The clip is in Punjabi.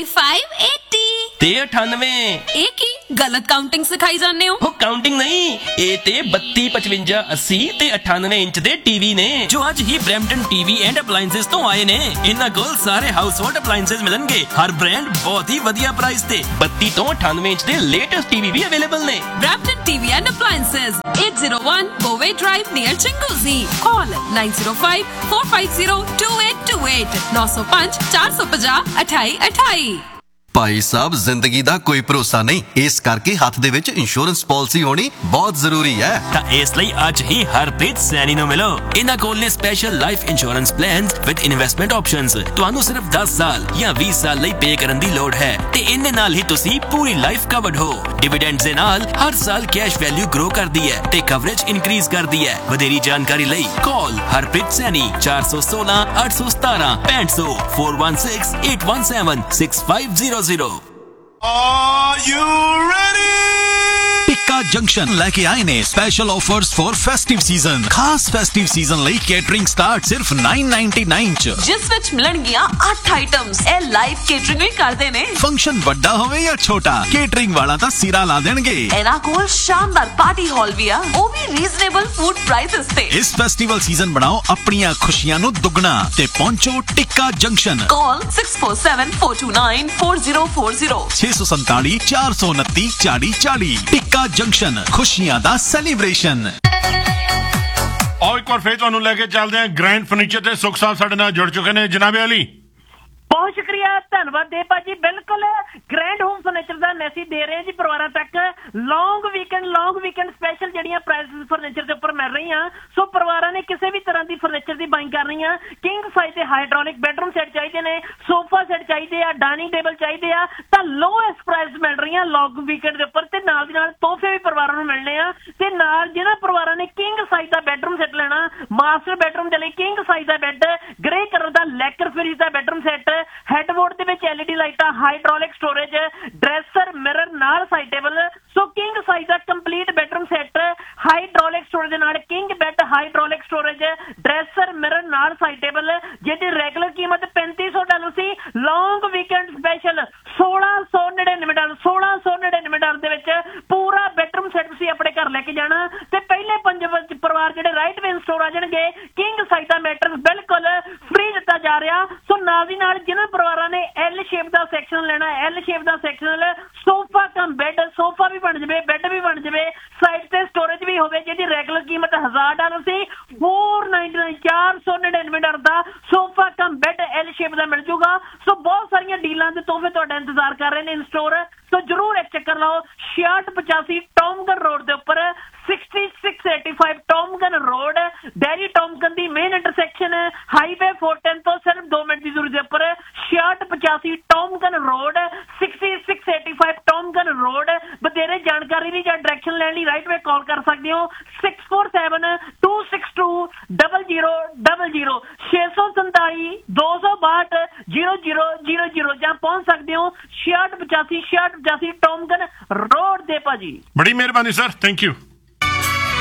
580 ਤੇ 98 ਇਹ ਕੀ ਗਲਤ ਕਾਊਂਟਿੰਗ ਸਿਖਾਈ ਜਾਂਦੇ ਹੋ? ਉਹ ਕਾਊਂਟਿੰਗ ਨਹੀਂ, ਇਹ ਤੇ 32 55 80 ਤੇ 98 ਇੰਚ ਦੇ ਟੀਵੀ ਨੇ ਜੋ ਅੱਜ ਹੀ ਬ੍ਰੈਂਪਟਨ ਟੀਵੀ ਐਂਡ ਅਪਲਾਈਐਂਸਸ ਤੋਂ ਆਏ ਨੇ। ਇਹਨਾਂ ਕੋਲ ਸਾਰੇ ਹਾਊਸਹੋਲਡ ਅਪਲਾਈਐਂਸਸ ਮਿਲਣਗੇ, ਹਰ ਬ੍ਰਾਂਡ ਬਹੁਤ ਹੀ ਵਧੀਆ ਪ੍ਰਾਈਸ ਤੇ। 32 ਤੋਂ 98 ਇੰਚ ਦੇ ਲੇਟੈਸਟ ਟੀਵੀ ਵੀ ਅਵੇਲੇਬਲ ਨੇ। Brampton TV and Appliances, 801 Boway Drive near Chinguzi. Call 905 450 2828 905 450 2828। Bhai Sahib, ਜ਼ਿੰਦਗੀ ਦਾ ਕੋਈ ਭਰੋਸਾ ਨਹੀਂ, ਇਸ ਕਰਕੇ ਹੱਥ ਦੇ ਵਿੱਚ ਇੰਸ਼ੋਰੈਂਸ ਪਾਲਿਸੀ ਹੋਣੀ ਬਹੁਤ ਜ਼ਰੂਰੀ ਹੈ। ਤਾਂ ਇਸ ਲਈ ਅੱਜ ਹੀ ਹਰਪ੍ਰੀਤ ਸੈਣੀ ਨੂੰ ਮਿਲੋ। ਇਹਨਾਂ ਕੋਲ ਨੇ special life insurance plans with investment options. ਤੁਹਾਨੂੰ ਸਿਰਫ 10 ਸਾਲ ਜਾਂ 20 ਸਾਲ ਲਈ ਪੇ ਕਰਨ ਦੀ ਲੋੜ ਹੈ ਤੇ ਇਹਦੇ ਨਾਲ ਹੀ ਤੁਸੀਂ ਪੂਰੀ ਲਾਈਫ ਕਵਰਡ ਹੋ। ਡਿਵੀਡੈਂਡਸ ਦੇ ਨਾਲ ਹਰ ਸਾਲ ਕੈਸ਼ ਵੈਲਿਊ ਗਰੋ ਕਰਦੀ ਹੈ ਤੇ ਕਵਰੇਜ ਇਨਕਰੀਜ਼ ਕਰਦੀ ਹੈ। ਵਧੇਰੀ ਜਾਣਕਾਰੀ ਲਈ ਕਾਲ Harpreet Saini 416 817 6500 416 817 6500। Are you ready? Tikka junction ਲੈ ਕੇ ਆਏ ਨੇ special offers for festive season. ਖਾਸ ਫੈਸਟਿਵ ਸੀਜ਼ਨ ਲਈ ਕੇਟਰਿੰਗ ਸਟਾਰਟ ਸਿਰਫ 999 ਚ, ਜਿਸ ਵਿੱਚ ਮਿਲਣਗੀਆਂ 8 ਆਈਟਮਸ। ਇਹ ਲਾਈਵ ਕੇਟਰਿੰਗ ਵੀ ਕਰਦੇ ਨੇ। ਫੰਕਸ਼ਨ ਵੱਡਾ ਹੋਵੇ ਜਾਂ ਛੋਟਾ, ਕੇਟਰਿੰਗ ਵਾਲਾ ਤਾਂ ਸਿਰਾ ਲਾ ਦੇਣਗੇ। ਇਹਨਾਂ ਕੋਲ ਸ਼ਾਨਦਾਰ ਪਾਰਟੀ ਹਾਲ ਵੀ ਆ, ਉਹ ਵੀ ਰੀਜ਼ਨੇਬਲ ਫੂਡ ਪ੍ਰਾਈਸਸ ਤੇ। ਇਸ ਫੈਸਟੀਵਲ ਸੀਜ਼ਨ ਬਣਾਓ ਆਪਣੀਆਂ ਖੁਸ਼ੀਆਂ ਨੂੰ ਦੁੱਗਣਾ ਤੇ ਪਹੁੰਚੋ ਟਿੱਕਾ ਜੰਕਸ਼ਨ। ਕਾਲ 647429 4040 647 429 4040। ਟਿੱਕਾ ਜੰਕਸ਼ਨ, ਖੁਸ਼ੀਆਂ ਦਾ ਸੈਲੀਬ੍ਰੇਸ਼ਨ। ਆਓ ਇੱਕ ਵਾਰ ਫੇਰ ਤੁਹਾਨੂੰ ਲੈ ਕੇ ਚੱਲਦੇ ਹਾਂ ਗ੍ਰੈਂਡ ਫਰਨੀਚਰ ਤੇ। ਸੁਖ ਸਾਹਿਬ ਸਾਡੇ ਨਾਲ ਜੁੜ ਚੁੱਕੇ ਨੇ। ਜਨਾਬੇ ਅਲੀ, ਬਹੁਤ ਸ਼ੁਕਰੀਆ, ਧੰਨਵਾਦ ਦੇ ਭਾਜੀ। ਬਿਲਕੁਲ ਗ੍ਰੈਂਡ ਹੋਮ ਫਰਨੀਚਰ ਦਾ ਮੈਸੇਜ ਦੇ ਰਹੇ ਜੀ ਪਰਿਵਾਰਾਂ ਤੱਕ। ਲੌਂਗ ਵੀਕਐਂਡ ਸਪੈਸ਼ਲ ਜਿਹੜੀਆਂ ਪ੍ਰਾਈਸਿਸ ਫਰਨੀਚਰ ਦੇ ਉੱਪਰ ਮਿਲ ਰਹੀਆਂ। ਸੋ ਪਰਿਵਾਰਾਂ ਨੇ ਕਿਸੇ ਵੀ ਤਰ੍ਹਾਂ ਦੀ ਫਰਨੀਚਰ ਦੀ ਬਾਇੰਗ ਕਰਨੀ ਆ, ਕਿੰਗ ਸਾਈਜ਼ ਦੇ ਹਾਈਡ੍ਰੋਲਿਕ ਬੈਡਰੂਮ ਸੈੱਟ ਚਾਹੀਦੇ ਨੇ, ਸੋਫਾ ਸੈੱਟ ਚਾਹੀਦੇ ਆ, ਡਾਈਨਿੰਗ ਟੇਬਲ ਚਾਹੀਦੇ ਆ, ਤਾਂ ਲੋਐਸਟ ਪ੍ਰਾਈਸ ਮਿਲ ਰਹੀਆਂ ਲੌਂਗ ਵੀਕਐਂਡ ਦੇ ਉੱਪਰ। ਤੇ ਨਾਲ ਦੀ ਨਾਲ ਤੋਹਫੇ ਵੀ ਪਰਿਵਾਰਾਂ ਨੂੰ ਮਿਲਣੇ ਆ। ਤੇ ਨਾਲ ਜਿਹਨਾਂ ਪਰਿਵਾਰਾਂ ਨੇ ਕਿੰਗ ਸਾਈਜ਼ ਦਾ ਬੈਡਰੂਮ ਸੈੱਟ ਲੈਣਾ, ਮਾਸਟਰ ਬੈਡਰੂਮ ਦੇ ਲਈ ਕਿੰਗ ਸਾਈਜ਼ ਦਾ ਬੈੱਡ, ਗ੍ਰੇ ਕਲਰ ਦਾ ਲੈਕਰ ਫ੍ਰੀਜ਼ ਦਾ ਬੈਡਰੂਮ ਸੈੱਟ, ਹੈਡਬੋਰਡ ਦੇ ਵਿੱਚ LED ਲਾਈਟਾਂ, ਹਾਈਡ੍ਰੋਲਿਕ ਸਟੋਰੇਜ, ਡਰੈਸਰ, ਮਿਰਰ ਨਾਲ ਸਾਈਡ ਟੇਬਲ। ਸੋ ਕਿੰਗ ਸਾਈਜ਼ ਦਾ complete bedroom set, hydraulic storage ਦੇ ਨਾਲ king bed, hydraulic storage, dresser, mirror ਨਾਲ ਸਾਈਡ ਟੇਬਲ, ਜਿਹਦੀ ਰੈਗੂਲਰ ਕੀਮਤ $3500 ਸੀ। ਲੌਂਗ ਵੀਕਐਂਡ ਸਪੈਸ਼ਲ $1699 ਦੇ ਵਿੱਚ ਪੂਰਾ ਬੈਡਰੂਮ ਸੈੱਟ ਤੁਸੀਂ ਆਪਣੇ ਘਰ ਲੈ ਕੇ ਜਾਣਾ। ਤੇ ਪਹਿਲੇ 5 ਪਰਿਵਾਰ ਜਿਹੜੇ ਰਾਈਟ ਵੇਨ ਸਟੋਰ ਆ ਜਾਣਗੇ, ਕਿੰਗ ਸਾਈਜ਼ ਦਾ ਮੈਟਰਸ ਬਿਲਕੁਲ ਫ੍ਰੀ ਦਿੱਤਾ ਜਾ ਰਿਹਾ। ਸੋ ਨਾਲ ਦੀ ਨਾਲ ਜਿਹਨਾਂ ਪਰਿਵਾਰਾਂ ਨੇ L ਸ਼ੇਪ ਦਾ ਸੈਕਸ਼ਨ ਲੈਣਾ, L ਸ਼ੇਪ ਦਾ section, sofa cum bed, sofa ਵੀ ਬਣ ਜਾਵੇ, ਬੈੱਡ ਵੀ ਬਣ ਜਾਵੇ, ਸਾਈਡ ਤੇ ਸਟੋਰੇਜ ਵੀ ਹੋਵੇ, ਜਿਹਦੀ ਰੈਗੂਲਰ ਕੀਮਤ $1000 ਸੀ, $499 ਦਾ sofa cum bed L shape ਦਾ ਮਿਲ ਜੂਗਾ। ਸੋ ਬਹੁਤ ਸਾਰੀਆਂ ਡੀਲਾਂ ਦੇ ਤੋਹਫੇ ਤੁਹਾਡਾ ਇੰਤਜ਼ਾਰ ਕਰ ਰਹੇ ਨੇ ਇਨ ਸਟੋਰ। ਸੋ ਜਰੂਰ ਇੱਕ ਚੱਕਰ ਲਾਓ। 6685 ਟੌਮਗਨ ਰੋਡ ਦੇ ਉੱਪਰ, 6685 ਟੌਮਗਨ ਰੋਡ, ਡੈਰੀ ਟੌਮਗਨ ਦੀ ਮੇਨ ਇੰਟਰਸੈਕਸ਼ਨ ਹਾਈਵੇ 410 ਤੋਂ ਸਿਰਫ 2 ਮਿੰਟ ਦੀ ਦੂਰੀ ਦੇ ਉੱਪਰ। 6685 ਟੌਮਗਨ ਰੋਡ, 6685 ਟੌਮਗਨ ਰੋਡ। ਵਧੇਰੇ ਜਾਣਕਾਰੀ ਲਈ ਜਾਂ ਡਾਇਰੈਕਸ਼ਨ ਲੈਣ ਲਈ ਰਾਈਟ ਵੇ ਕਾਲ ਕਰ ਸਕਦੇ ਹੋ 6472620000 647 262 0000 ਜਾਂ ਪਹੁੰਚ ਸਕਦੇ ਹੋ 6685 ਟੌਮਗਨ ਰੋਡ ਦੇ ਭਾਜੀ। ਬੜੀ ਮਿਹਰਬਾਨੀ ਸਰ, ਥੈਂਕ ਯੂ।